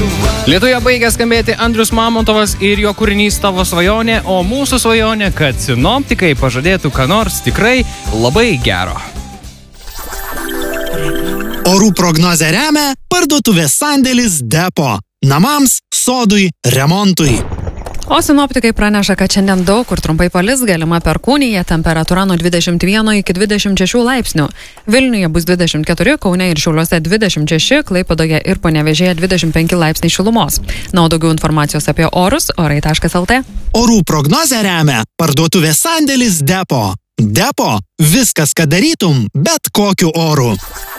Lietuvoje baigė skambėti Andrius Mamontovas ir jo kūrinys Tavo svajonė, o mūsų svajonė, kad sinoptikai pažadėtų ką nors tikrai labai gero. Orų prognozę remia parduotuvės sandėlis Depo. Namams, sodui, remontui. O sinoptikai praneša, kad šiandien daug kur trumpai palis, galima perkūnija, temperatūra nuo 21 iki 26 laipsnių. Vilniuje bus 24, Kaune ir Šiauliuose 26, Klaipėdoje ir Panevėžėje 25 laipsniai šilumos. Na, o daugiau informacijos apie orus orai.lt. Orų prognozę remia parduotuvės sandėlis Depo. Depo – viskas, ką darytum, bet kokiu oru.